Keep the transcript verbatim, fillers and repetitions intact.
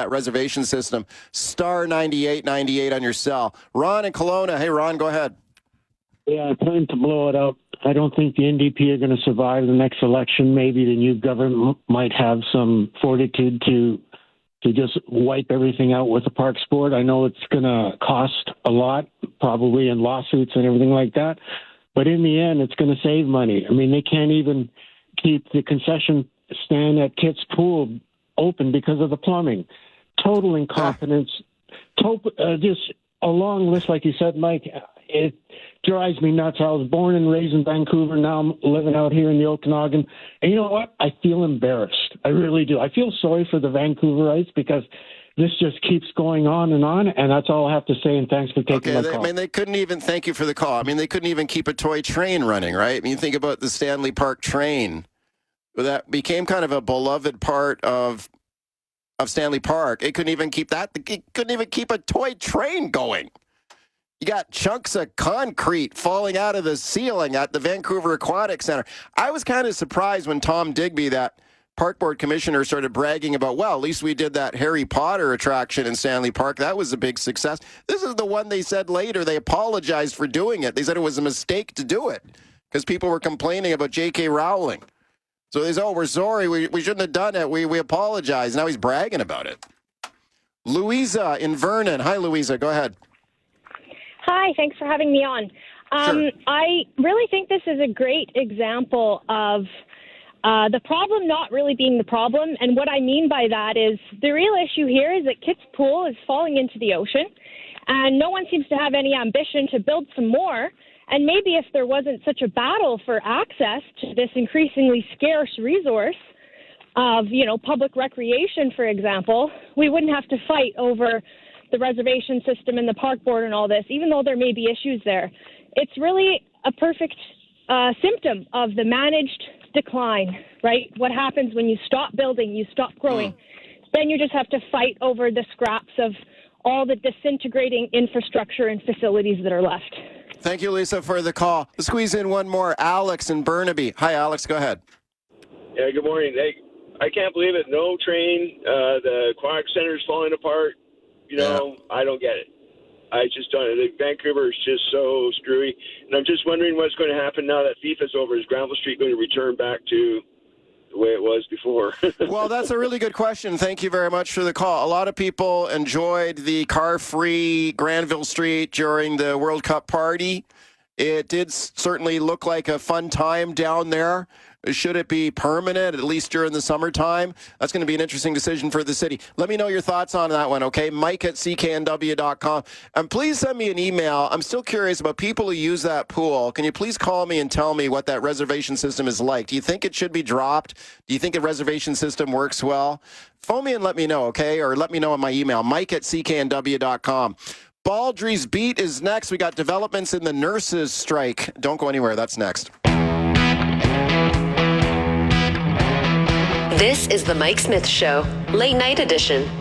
that reservation system. Star ninety-eight ninety-eight on your cell. Ron in Kelowna. Hey, Ron, go ahead. Yeah, time to blow it up. I don't think the N D P are going to survive the next election. Maybe the new government might have some fortitude to to just wipe everything out with the Parks Board. I know it's going to cost a lot, probably in lawsuits and everything like that. But in the end, it's going to save money. I mean, they can't even keep the concession stand at Kitts Pool open because of the plumbing. Total incompetence. To- uh, just a long list, like you said, Mike. It drives me nuts. I was born and raised in Vancouver. Now I'm living out here in the Okanagan. And you know what? I feel embarrassed. I really do. I feel sorry for the Vancouverites because this just keeps going on and on. And that's all I have to say. And thanks for taking okay, my they, call. I mean, they couldn't even, thank you for the call. I mean, they couldn't even keep a toy train running, right? I mean, think about the Stanley Park train. That became kind of a beloved part of of Stanley Park. It couldn't even keep that. It couldn't even keep a toy train going. You got chunks of concrete falling out of the ceiling at the Vancouver Aquatic Center. I was kind of surprised when Tom Digby, that park board commissioner, started bragging about, well, at least we did that Harry Potter attraction in Stanley Park. That was a big success. This is the one they said later they apologized for doing it. They said it was a mistake to do it because people were complaining about J K Rowling. So they said, oh, we're sorry. We, we shouldn't have done it. We, we apologize. Now he's bragging about it. Louisa in Vernon. Hi, Louisa. Go ahead. Hi, thanks for having me on. Um, Sure. I really think this is a great example of uh, the problem not really being the problem. And what I mean by that is the real issue here is that Kitts Pool is falling into the ocean, and no one seems to have any ambition to build some more. And maybe if there wasn't such a battle for access to this increasingly scarce resource of, you know, public recreation, for example, we wouldn't have to fight over the reservation system and the park board and all this, even though there may be issues there. It's really a perfect uh, symptom of the managed decline, right? What happens when you stop building, you stop growing. Mm. Then you just have to fight over the scraps of all the disintegrating infrastructure and facilities that are left. Thank you, Lisa, for the call. Let's squeeze in one more. Alex in Burnaby. Hi, Alex. Go ahead. Yeah, good morning. Hey, I can't believe it. No train. Uh, the aquatic center is falling apart. You know, yeah. I don't get it. I just don't. Vancouver is just so screwy. And I'm just wondering what's going to happen now that FIFA's over. Is Granville Street going to return back to the way it was before? Well, that's a really good question. Thank you very much for the call. A lot of people enjoyed the car-free Granville Street during the World Cup party. It did certainly look like a fun time down there. Should it be permanent, at least during the summertime? That's going to be an interesting decision for the city. Let me know your thoughts on that one, okay? Mike at C K N W dot com. And please send me an email. I'm still curious about people who use that pool. Can you please call me and tell me what that reservation system is like? Do you think it should be dropped? Do you think a reservation system works well? Phone me and let me know, okay? Or let me know in my email, Mike at C K N W dot com. Baldry's Beat is next. We got developments in the nurses' strike. Don't go anywhere. That's next. This is the Mike Smith Show, late night edition.